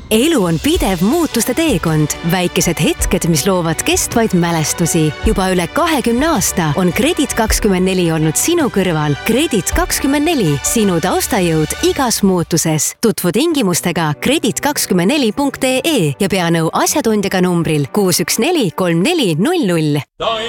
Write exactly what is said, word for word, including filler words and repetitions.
elu on pidev muutuste teekond. Väikesed hetked, mis loovad kestvaid mälestusi. Juba üle kahekümne aasta on Kredit kakskümmend neli olnud sinu kõrval. Kredit kakskümmend neli, sinu taustajõud igas muutuses. Tutvu tingimustega kredit kakskümmend neli punkt ee ja pea nõu asjatundjaga numbril kuus üks neli kolm neli null null.